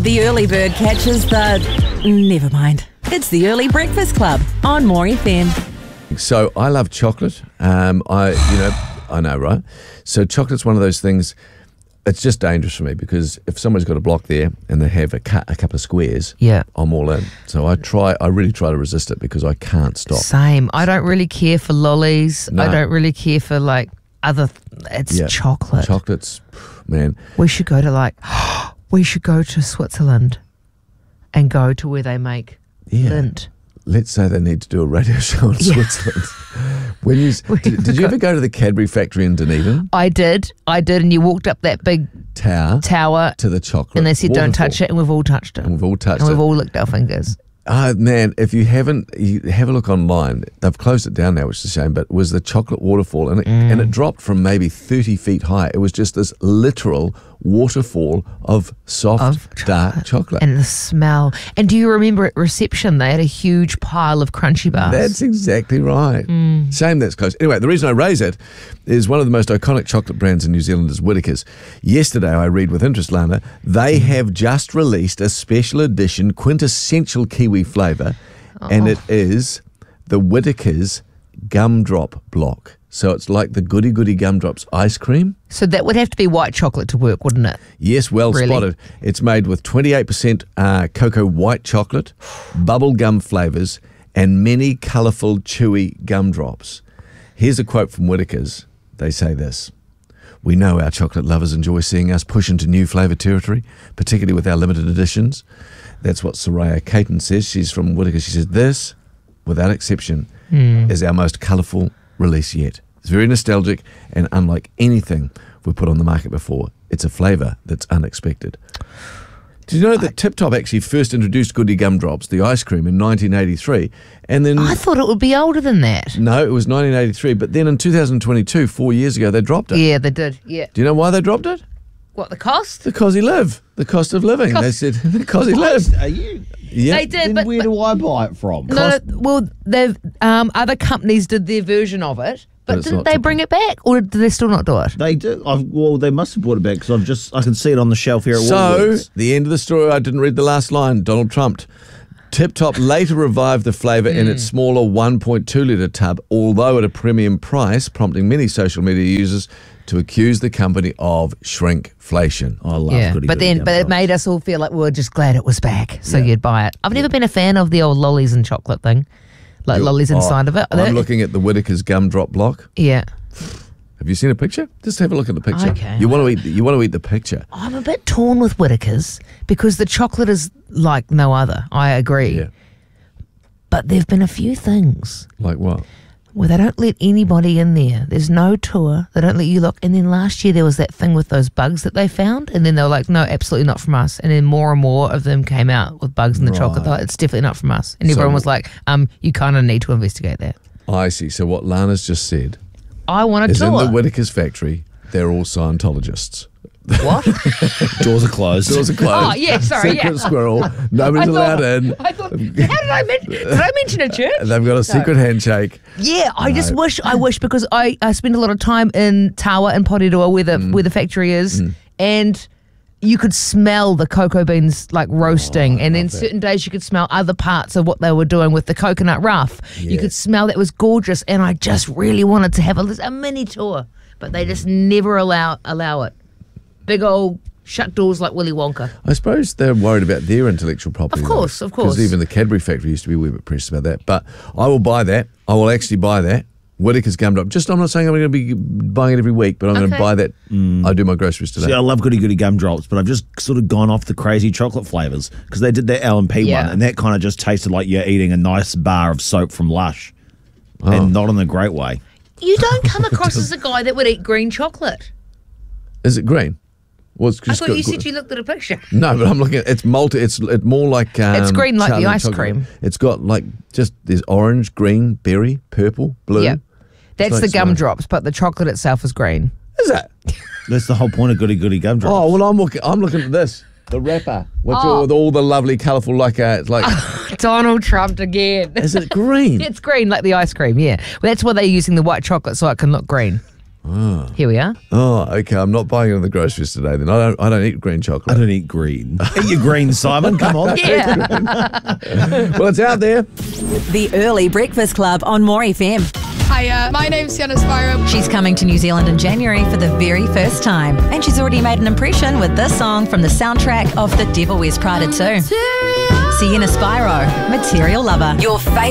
The early bird catches the... Never mind. It's the Early Breakfast Club on More FM. So I love chocolate. I know, right? So chocolate's one of those things. It's just dangerous for me because if someone's got a block there and they have a couple of squares, I'm all in. So I really try to resist it because I can't stop. Same. I don't really care for lollies. No. I don't really care for it's chocolate. Chocolate's, man. We should go to Switzerland and go to where they make Lindt. Let's say they need to do a radio show in Switzerland. Did you ever go to the Cadbury factory in Dunedin? I did, and you walked up that big tower to the chocolate and they said waterfall. Don't touch it, and we've all touched it. And we've all licked our fingers. Oh, man, if you haven't, you have a look online. They've closed it down now, which is a shame, but it was the chocolate waterfall, and it dropped from maybe 30 feet high. It was just this literal waterfall of soft, dark chocolate. And the smell. And do you remember at reception, they had a huge pile of crunchy bars? That's exactly right. Shame that's close. Anyway, the reason I raise it is one of the most iconic chocolate brands in New Zealand is Whittaker's. Yesterday, I read with interest, Lana, they have just released a special edition quintessential kiwi flavour, and it is the Whittaker's Gumdrop Block. So it's like the Goody Goody Gumdrops ice cream. So that would have to be white chocolate to work, wouldn't it? Yes, well spotted. It's made with 28% cocoa white chocolate, bubble gum flavours, and many colourful, chewy gumdrops. Here's a quote from Whittaker's. They say this: "We know our chocolate lovers enjoy seeing us push into new flavour territory, particularly with our limited editions." That's what Soraya Caton says. She's from Whittaker. She says, "This, without exception, is our most colourful release yet. It's very nostalgic and unlike anything we've put on the market before. It's a flavour that's unexpected." Did you know that Tip Top actually first introduced Goody Gumdrops, the ice cream, in 1983? And then I thought it would be older than that. No, it was 1983. But then in 2022, 4 years ago, they dropped it. Yeah, they did. Yeah. Do you know why they dropped it? What, the cost? The cost of living. They said the cost of living. Are you? Yeah. They did, Then where do I buy it from? They've other companies did their version of it, but didn't they bring it back, or did they still not do it? They do. They must have brought it back because I can see it on the shelf here at Woolworths. So, the end of the story, I didn't read the last line. Donald Trump. Tip Top later revived the flavour in its smaller 1.2 litre tub, although at a premium price, prompting many social media users to accuse the company of shrinkflation. I love Goody but it made us all feel like we were just glad it was back, so you'd buy it. I've never been a fan of the old lollies and chocolate thing, like lollies inside of it. I'm looking at the Whittaker's Gumdrop Block. Yeah. Have you seen a picture? Just have a look at the picture. Okay. You want to eat the picture. I'm a bit torn with Whittaker's because the chocolate is like no other. I agree. Yeah. But there've been a few things Like what? where they don't let anybody in there. There's no tour. They don't let you look. And then last year there was that thing with those bugs that they found, and then they were like, no, absolutely not from us. And then more and more of them came out with bugs in the chocolate. They're like, it's definitely not from us. And everyone was like, you kind of need to investigate that. I see. So what Lana's just said I want a is tour. in the Whittaker's factory, they're all Scientologists. What? Doors are closed. Doors are closed. Oh, yeah, sorry, Secret squirrel. Nobody's allowed in. I thought, did I mention a church? They've got a secret handshake. Yeah, I wish because I spend a lot of time in Tawa and Porirua where the factory is, and you could smell the cocoa beans like roasting, and then certain days you could smell other parts of what they were doing with the coconut rough. Yeah. You could smell that. It was gorgeous, and I just really wanted to have a mini tour, but they just never allow it. Big old shut doors like Willy Wonka. I suppose they're worried about their intellectual property. Of course. Because even the Cadbury factory used to be a wee bit pressed about that. But I will buy that. I will actually buy that. Whittaker's Gumdrop. I'm not saying I'm going to be buying it every week, but I'm going to buy that. I do my groceries today. See, I love Goody Goody Gumdrops, but I've just sort of gone off the crazy chocolate flavours because they did that L&P one, and that kind of just tasted like you're eating a nice bar of soap from Lush, and not in a great way. You don't come across as a guy that would eat green chocolate. Is it green? Well, I thought you said you looked at a picture. No, but I'm looking at it's more like it's green like Charlie the ice chocolate. cream. It's got there's orange, green, berry, purple, blue. Yeah, that's like the gumdrops, but the chocolate itself is green. Is that? That's the whole point of Goody Goody Gumdrops. Oh well, I'm looking at this, the wrapper, with all the lovely, colourful it's like Donald Trump again. Is it green? It's green like the ice cream. Yeah, well, that's why they're using the white chocolate so it can look green. Here we are. Oh, okay. I'm not buying it in the groceries today. Then I don't eat green chocolate. I don't eat green. Eat your green, Simon. Come on. Yeah. Well, it's out there. The Early Breakfast Club on More FM. Hiya, my name's Sienna Spyro. She's coming to New Zealand in January for the very first time. And she's already made an impression with this song from the soundtrack of The Devil Wears Prada 2. Sienna Spyro, Material Lover. Your favourite